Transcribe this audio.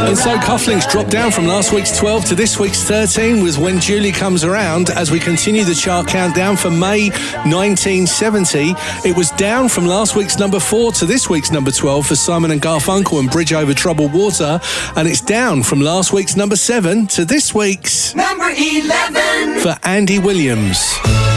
And so Cufflinks dropped down from last week's 12 to this week's 13 with When Julie Comes Around. As we continue the chart countdown for May 1970, it was down from last week's number 4 to this week's number 12 for Simon and Garfunkel and Bridge Over Troubled Water. And it's down from last week's number 7 to this week's number 11 for Andy Williams.